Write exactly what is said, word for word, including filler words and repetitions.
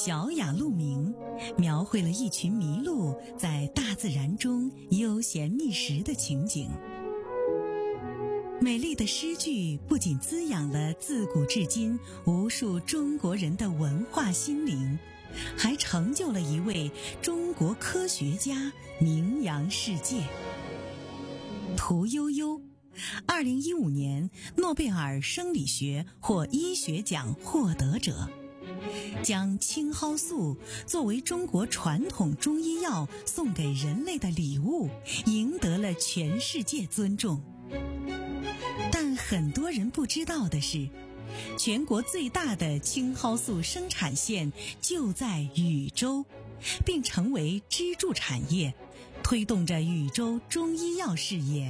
小雅鹿鸣》描绘了一群麋鹿在大自然中悠闲觅食的情景。美丽的诗句不仅滋养了自古至今无数中国人的文化心灵，还成就了一位中国科学家名扬世界。屠呦呦，二零一五年诺贝尔生理学或医学奖获得者，将青蒿素作为中国传统中医药送给人类的礼物，赢得了全世界尊重。但很多人不知道的是，全国最大的青蒿素生产线就在禹州，并成为支柱产业，推动着禹州中医药事业